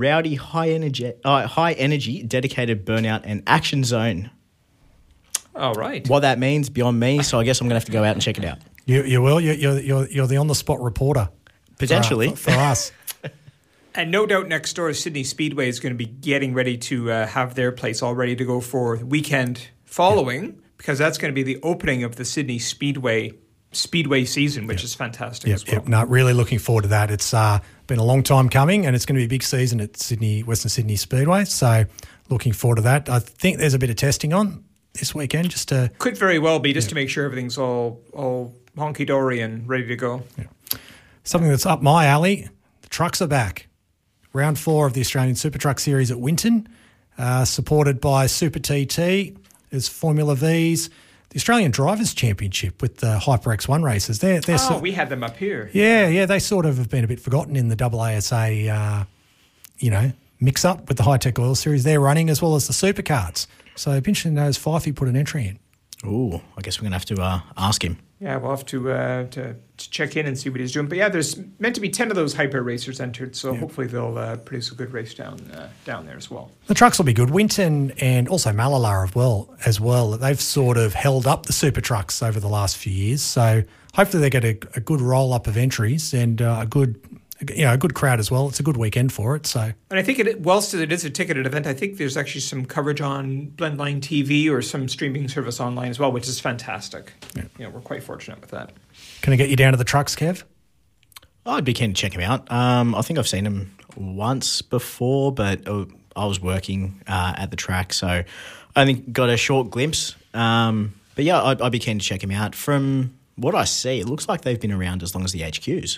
Rowdy high energy, dedicated burnout and action zone. All right. What that means, beyond me, so I guess I'm going to have to go out and check it out. You will? You're the on-the-spot reporter. Potentially. For us. And no doubt next door, Sydney Speedway is going to be getting ready to have their place all ready to go for the weekend following, because that's going to be the opening of the Sydney Speedway season, which is fantastic as well. Yep. No, really looking forward to that. It's been a long time coming, and it's going to be a big season at Western Sydney Speedway. So looking forward to that. I think there's a bit of testing on this weekend, just to could very well be just to make sure everything's all honky dory and ready to go. Yeah. Something that's up my alley. The trucks are back. Round 4 of the Australian Super Truck Series at Winton, supported by Super TT, there's Formula V's, the Australian Drivers' Championship with the HyperX 1 races. We had them up here. Yeah, they sort of have been a bit forgotten in the AASA, mix-up with the High-Tech Oil Series. They're running as well as the supercars. So it'd be interesting to know if Fifey put an entry in. Ooh, I guess we're going to have to ask him. Yeah, we'll have to check in and see what he's doing. But yeah, there's meant to be 10 of those hyper racers entered, so hopefully they'll produce a good race down there as well. The trucks will be good. Winton and also Malala as well. They've sort of held up the super trucks over the last few years, so hopefully they get a good roll-up of entries and a good crowd as well. It's a good weekend for it. So, and I think whilst it is a ticketed event, I think there's actually some coverage on Blendline TV or some streaming service online as well, which is fantastic. Yeah. We're quite fortunate with that. Can I get you down to the trucks, Kev? I'd be keen to check him out. I think I've seen him once before, but I was working at the track, so I only got a short glimpse. But yeah, I'd be keen to check him out. From what I see, it looks like they've been around as long as the HQs.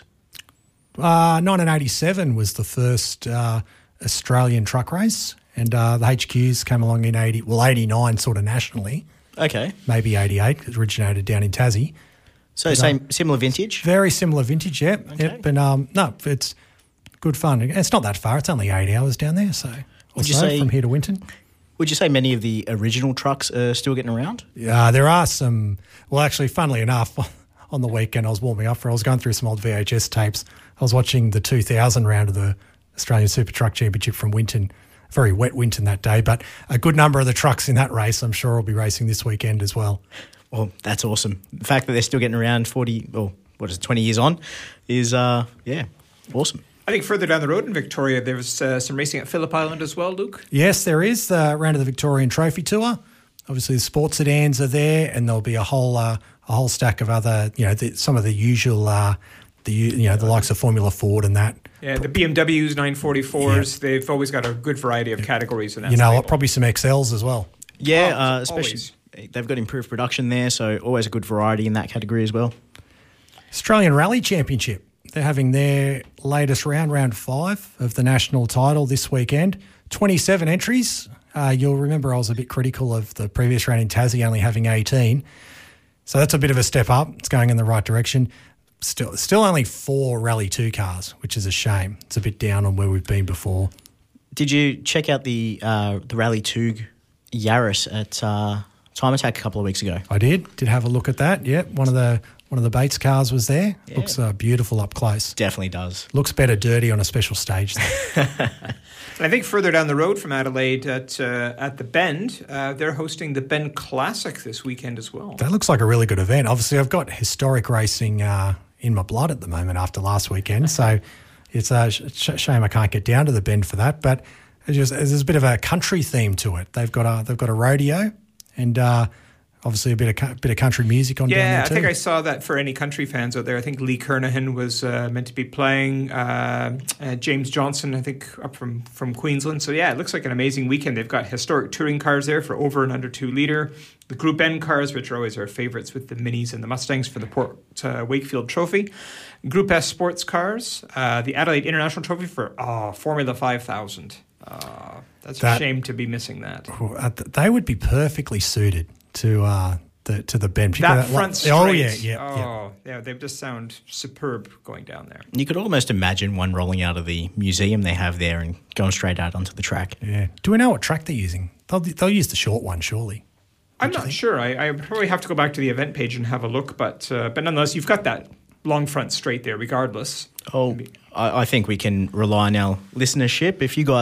1987 was the first Australian truck race, and the HQs came along in 89 sort of nationally. Okay. Maybe 88, it originated down in Tassie. So similar vintage? Very similar vintage, yeah. Okay. Yep, but it's good fun. It's not that far. It's only 8 hours down there, so would you say, from here to Winton. Would you say many of the original trucks are still getting around? Yeah, there are some. Well, actually, funnily enough, on the weekend I was warming up I was going through some old VHS tapes. I was watching the 2000 round of the Australian Super Truck Championship from Winton. Very wet Winton that day, but a good number of the trucks in that race I'm sure will be racing this weekend as well. Well, that's awesome. The fact that they're still getting around 20 years on is, awesome. I think further down the road in Victoria, there's some racing at Phillip Island as well, Luke. Yes, there is. The round of the Victorian Trophy Tour. Obviously, the sports sedans are there, and there'll be a whole stack of other, some of the usual, the likes of Formula Ford and that. Yeah, the BMWs, 944s, they've always got a good variety of categories in that. Probably some XLs as well. Yeah, especially they've got improved production there, so always a good variety in that category as well. Australian Rally Championship. They're having their latest round 5 of the national title this weekend. 27 entries. You'll remember I was a bit critical of the previous round in Tassie only having 18. So that's a bit of a step up. It's going in the right direction. Still only 4 Rally 2 cars, which is a shame. It's a bit down on where we've been before. Did you check out the Rally 2 Yaris at Time Attack a couple of weeks ago? I did have a look at that. Yeah, one of the Bates cars was there. Yeah. Looks beautiful up close. Definitely does. Looks better dirty on a special stage. And I think further down the road from Adelaide at the Bend, they're hosting the Bend Classic this weekend as well. That looks like a really good event. Obviously, I've got historic racing in my blood at the moment after last weekend, so it's a shame I can't get down to the Bend for that. But there's a bit of a country theme to it. They've got a rodeo and obviously a bit of country music on down there too. Yeah, I think I saw that for any country fans out there. I think Lee Kernahan was meant to be playing. James Johnson, I think, up from Queensland. So yeah, it looks like an amazing weekend. They've got historic touring cars there for over and under 2 litre. The Group N cars, which are always our favourites with the Minis and the Mustangs for the Port Wakefield Trophy. Group S sports cars. The Adelaide International Trophy for Formula 5000. That's a shame to be missing that. They would be perfectly suited to the Bend. That front straight. Oh, yeah. They just sound superb going down there. You could almost imagine one rolling out of the museum they have there and going straight out onto the track. Yeah. Do we know what track they're using? They'll use the short one, surely. I'm not sure. I probably have to go back to the event page and have a look, but nonetheless, you've got that long front straight there regardless. Oh, I think we can rely on our listenership. If you guys